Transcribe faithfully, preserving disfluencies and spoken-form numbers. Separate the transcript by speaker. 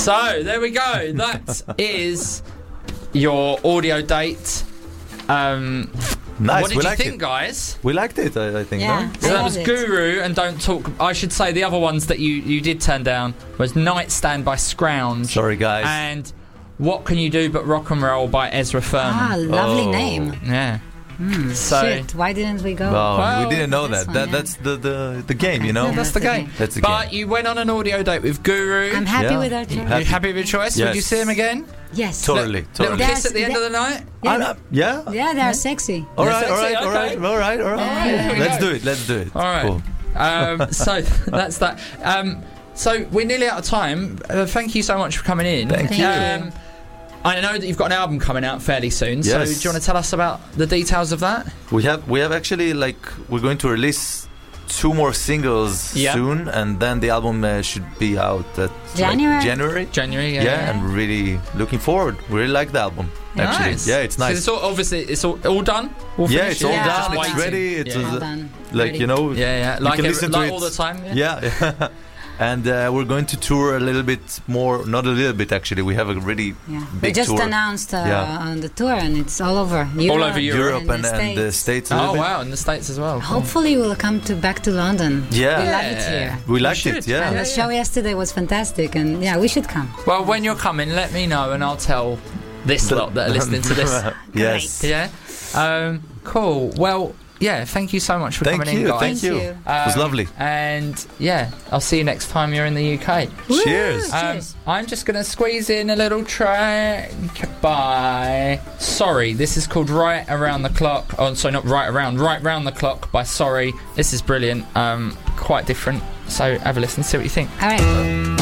Speaker 1: So there we go. That is your audio date. Um,
Speaker 2: Nice.
Speaker 1: what did
Speaker 2: we
Speaker 1: you
Speaker 2: liked
Speaker 1: think,
Speaker 2: it.
Speaker 1: guys?
Speaker 2: We liked it, I, I think.
Speaker 3: Yeah.
Speaker 2: No?
Speaker 1: So
Speaker 3: I
Speaker 1: that was
Speaker 3: loved it.
Speaker 1: Guru and Don't Talk. I should say the other ones that you, you did turn down was Nightstand by Scrounge.
Speaker 2: Sorry, guys.
Speaker 1: And What Can You Do But Rock and Roll by Ezra Furman.
Speaker 3: Ah, lovely
Speaker 2: Oh.
Speaker 3: name.
Speaker 1: Yeah.
Speaker 3: Mm,
Speaker 1: So-
Speaker 3: shit, why didn't we go?
Speaker 2: Well,
Speaker 1: Well,
Speaker 2: we didn't know
Speaker 3: this
Speaker 2: that.
Speaker 3: one,
Speaker 2: that
Speaker 3: yeah.
Speaker 2: That's the, the, the game, you know?
Speaker 3: Yeah,
Speaker 1: That's the game.
Speaker 2: That's the
Speaker 1: But
Speaker 2: game.
Speaker 1: you went on an audio date with Guru.
Speaker 3: I'm happy
Speaker 2: Yeah.
Speaker 3: with our
Speaker 2: You
Speaker 3: choice.
Speaker 1: You
Speaker 2: happy?
Speaker 1: happy with your choice? Would
Speaker 2: Yes.
Speaker 1: you see him again?
Speaker 3: Yes.
Speaker 2: Totally,
Speaker 1: Little
Speaker 2: totally.
Speaker 3: That's-
Speaker 1: kiss at the end
Speaker 3: that-
Speaker 1: of the night?
Speaker 3: Yeah,
Speaker 2: Uh, yeah?
Speaker 3: yeah, they're sexy.
Speaker 2: All
Speaker 1: They're
Speaker 2: right, all
Speaker 1: sexy,
Speaker 2: right, all right,
Speaker 1: okay.
Speaker 2: all right, all right.
Speaker 1: There we
Speaker 2: Let's
Speaker 1: go.
Speaker 2: do it, let's do it.
Speaker 1: All right.
Speaker 2: Cool.
Speaker 1: Um, so that's that. Um, so we're nearly out of time. Uh, thank you so much for coming in.
Speaker 2: Thank
Speaker 3: you.
Speaker 1: Um, I know that you've got an album coming out fairly soon. So
Speaker 2: Yes.
Speaker 1: do you want to tell us about the details of that?
Speaker 2: We have we have actually like we're going to release two more singles
Speaker 1: Yeah.
Speaker 2: soon, and then the album uh, should be out at
Speaker 3: January.
Speaker 2: like, January.
Speaker 1: January.
Speaker 2: Yeah,
Speaker 1: Yeah.
Speaker 2: and really looking forward. We really like the album. Actually,
Speaker 1: Nice.
Speaker 2: yeah, it's
Speaker 1: So
Speaker 2: nice.
Speaker 1: it's all, obviously it's all, all done. All
Speaker 2: Yeah,
Speaker 1: finished?
Speaker 2: it's all
Speaker 3: Yeah.
Speaker 2: done.
Speaker 1: Just
Speaker 2: It's
Speaker 1: waiting.
Speaker 2: ready. It's
Speaker 1: Yeah.
Speaker 2: uh,
Speaker 3: Well done.
Speaker 2: like
Speaker 3: Ready.
Speaker 2: you know.
Speaker 1: Yeah, yeah. Like,
Speaker 2: can
Speaker 1: every,
Speaker 2: listen to
Speaker 1: like
Speaker 2: it.
Speaker 1: all the time. Yeah.
Speaker 2: Yeah, yeah. And uh, we're going to tour a little bit more. Not a little bit, actually. We have a really
Speaker 3: Yeah. We
Speaker 2: big
Speaker 3: just
Speaker 2: tour.
Speaker 3: announced uh,
Speaker 2: Yeah.
Speaker 3: on the tour, and it's all over Europe,
Speaker 1: All over
Speaker 2: Europe and,
Speaker 3: the
Speaker 2: and the
Speaker 3: States.
Speaker 2: States a little
Speaker 1: Oh
Speaker 2: bit.
Speaker 1: wow, in the States as well. Cool.
Speaker 3: Hopefully, we'll come to back to London.
Speaker 2: Yeah.
Speaker 3: We
Speaker 1: Yeah.
Speaker 3: love it here.
Speaker 2: We liked
Speaker 1: should.
Speaker 2: it, yeah.
Speaker 3: And
Speaker 1: Yeah,
Speaker 3: the
Speaker 1: yeah.
Speaker 3: show yesterday was fantastic, and yeah, we should come.
Speaker 1: Well, when you're coming, let me know and I'll tell this lot that are listening to this.
Speaker 2: Yes.
Speaker 1: Yeah. Um, cool. Well, yeah. Thank you so much for
Speaker 2: Thank
Speaker 1: coming
Speaker 2: you,
Speaker 1: in, guys.
Speaker 2: thank
Speaker 3: Thank
Speaker 2: you.
Speaker 3: you.
Speaker 2: It was
Speaker 1: Um,
Speaker 2: lovely.
Speaker 1: And yeah, I'll see you next time you're in the U K.
Speaker 2: Cheers.
Speaker 1: Um,
Speaker 3: Cheers.
Speaker 1: I'm just going to squeeze in a little track by Sorry. This is called Right Around the Clock. Oh, sorry, not Right Around. Right Round the Clock by Sorry. This is brilliant. Um, quite different. So have a listen, see what you think.
Speaker 3: All right.